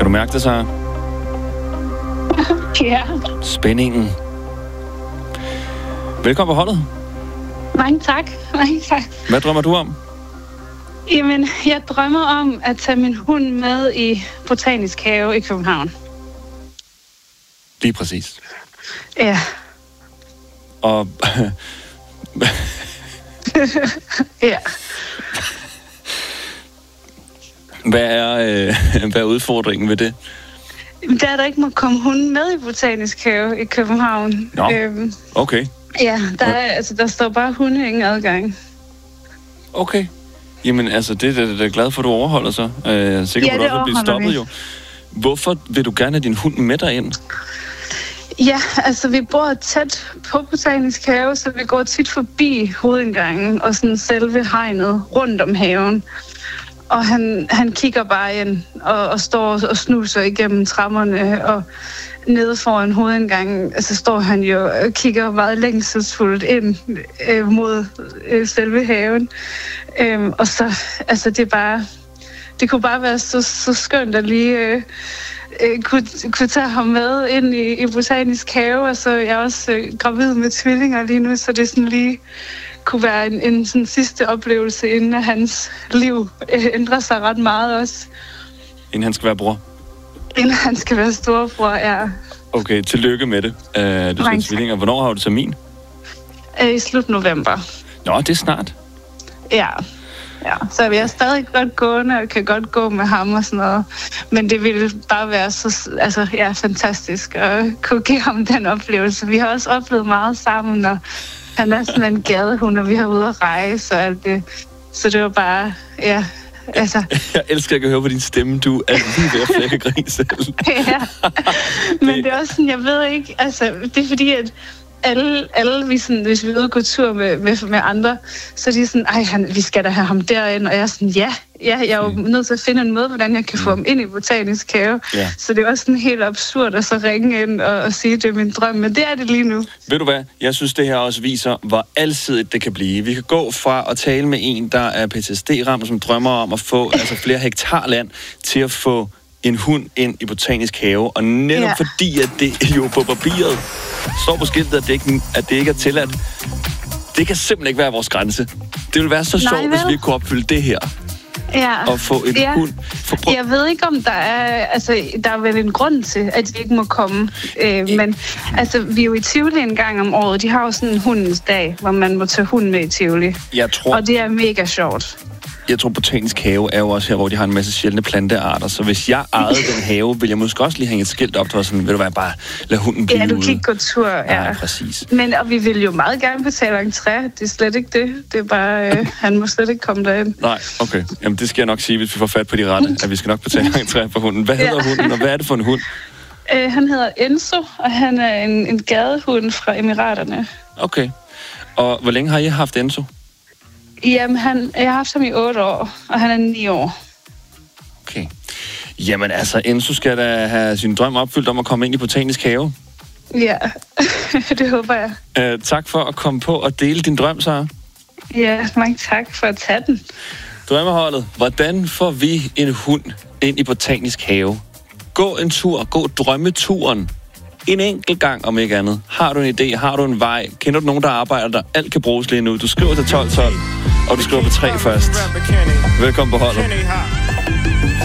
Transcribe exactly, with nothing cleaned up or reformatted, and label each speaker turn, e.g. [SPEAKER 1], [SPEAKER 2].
[SPEAKER 1] du mærke det, Sara?
[SPEAKER 2] Ja.
[SPEAKER 1] Spændingen. Velkommen på holdet.
[SPEAKER 2] Mange tak. Mange tak.
[SPEAKER 1] Hvad drømmer du om?
[SPEAKER 2] Jamen, jeg drømmer om at tage min hund med i Botanisk Have i København.
[SPEAKER 1] Lige præcis.
[SPEAKER 2] Ja.
[SPEAKER 1] Og...
[SPEAKER 2] ja.
[SPEAKER 1] Hvad er, øh, hvad er udfordringen ved det?
[SPEAKER 2] Det er, der ikke må komme hunden med i Botanisk Have i København.
[SPEAKER 1] Nå, øhm, okay.
[SPEAKER 2] Ja, der, er, altså, der står bare hunde ingen adgang.
[SPEAKER 1] Okay. Jamen, altså, det er jeg da glad for, at du overholder så. Jeg er sikker
[SPEAKER 2] ja,
[SPEAKER 1] på, at du også bliver stoppet,
[SPEAKER 2] vi.
[SPEAKER 1] jo. Hvorfor vil du gerne have din hund med derind?
[SPEAKER 2] Ja, altså, vi bor tæt på Botanisk Have, så vi går tit forbi hovedindgangen og sådan selve hegnet rundt om haven. Og han, han kigger bare ind og, og står og snuser igennem trapperne, og nede foran hovedindgangen, altså står han jo og kigger meget længselsfuldt ind øh, mod øh, selve haven. Øhm, og så, altså det er bare, det kunne bare være så, så skønt at lige øh, øh, kunne, kunne tage ham med ind i, i Botanisk Have. Altså jeg er også øh, gravid med tvillinger lige nu, så det er sådan lige kunne være en, en sådan sidste oplevelse, inden at hans liv øh, ændrer sig ret meget også.
[SPEAKER 1] Inden han skal være bror?
[SPEAKER 2] Inden han skal være storebror, ja.
[SPEAKER 1] Okay, tillykke med det. Uh, du skal tvillinger. Hvornår har du termin?
[SPEAKER 2] Uh, I slut november.
[SPEAKER 1] Nå, det er snart.
[SPEAKER 2] Ja. Ja, så vi er stadig godt gående og kan godt gå med ham og sådan noget. Men det ville bare være så altså, ja, fantastisk at kunne give ham den oplevelse. Vi har også oplevet meget sammen, og han er sådan en gadehund, og vi har ude at rejse og alt det. Så det var bare, ja... Altså.
[SPEAKER 1] Jeg elsker at høre på din stemme. Du er lige ved at flække grin selv.
[SPEAKER 2] Ja, men det er også sådan, jeg ved ikke, altså, det er fordi, at alle, alle vi sådan, hvis vi er ude og gå tur med, med, med andre, så er de sådan, ej, han, vi skal da have ham derind, og jeg er sådan, ja, ja jeg er jo mm. nødt til at finde en måde, hvordan jeg kan få ham ind i Botanisk Have. Ja. Så det er også sådan helt absurd at så ringe ind og, og sige, at det er min drøm, men det er det lige nu.
[SPEAKER 1] Ved du hvad? Jeg synes, det her også viser, hvor alsidigt det kan blive. Vi kan gå fra at tale med en, der er P T S D-ramt, som drømmer om at få altså, flere hektar land, til at få en hund ind i Botanisk Have, og netop ja. fordi, at det jo på papiret står på skiltet, at det, ikke, at det ikke er tilladt. Det kan simpelthen ikke være vores grænse. Det vil være så sjovt, hvis vi ikke kunne opfylde det her.
[SPEAKER 2] Ja.
[SPEAKER 1] Og få en
[SPEAKER 2] ja.
[SPEAKER 1] hund. For...
[SPEAKER 2] Jeg ved ikke, om der er... Altså, der er vel en grund til, at de ikke må komme. Øh, men altså, vi er jo i Tivoli en gang om året. De har jo sådan en hundens dag, hvor man må tage hunden med i Tivoli.
[SPEAKER 1] Jeg tror...
[SPEAKER 2] Og det er mega sjovt.
[SPEAKER 1] Jeg tror, Botanisk Have er jo også her, hvor de har en masse sjældne plantearter. Så hvis jeg ejede den have, ville jeg måske også lige hænge et skilt op, der var sådan, vil du være, bare lade hunden blive ude.
[SPEAKER 2] Ja, du kan ikke gå tur, ja.
[SPEAKER 1] Nej, præcis.
[SPEAKER 2] Men, og vi vil jo meget gerne betale entré. Det er slet ikke det. Det er bare, øh, han må slet ikke komme derind.
[SPEAKER 1] Nej, okay. Jamen, det skal jeg nok sige, hvis vi får fat på de rette, at vi skal nok betale entré for hunden. Hvad hedder ja. hunden, og hvad er det for en hund?
[SPEAKER 2] Øh, han hedder Enzo, og han er en, en gadehund fra Emiraterne.
[SPEAKER 1] Okay. Og hvor længe har I haft Enzo?
[SPEAKER 2] Jamen, han, jeg har haft ham i otte år, og han er ni år.
[SPEAKER 1] Okay. Jamen altså, Enzo skal da have sin drøm opfyldt om at komme ind i Botanisk Have.
[SPEAKER 2] Ja, det håber jeg.
[SPEAKER 1] Uh, tak for at komme på og dele din drøm, Sara.
[SPEAKER 2] Ja, mange tak for at tage den.
[SPEAKER 1] Drømmeholdet. Hvordan får vi en hund ind i Botanisk Have? Gå en tur. Gå drømmeturen. En enkelt gang, om ikke andet. Har du en idé? Har du en vej? Kender du nogen, der arbejder der? Alt kan bruges lige nu. Du skriver til tolv tolv, og du skriver på tre først. Velkommen på holdet.